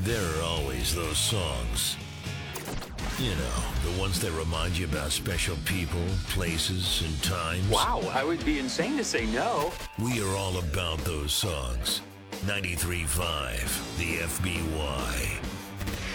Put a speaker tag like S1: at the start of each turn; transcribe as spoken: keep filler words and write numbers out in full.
S1: There are always those songs. You know, the ones that remind you about special people, places, and times.
S2: Wow, I would be insane to say no.
S1: We are all about ththose songs. ninety-three point five, the F B Y.